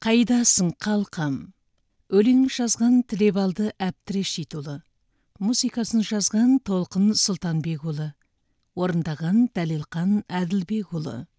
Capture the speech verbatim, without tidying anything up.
Қайдасың қалқам? Өлең жазған Тілебалды Әбдірешитұлы. Музыкасын жазған Толқын Сұлтанбекұлы. Орындаған Дәлелқан Әділбекұлы.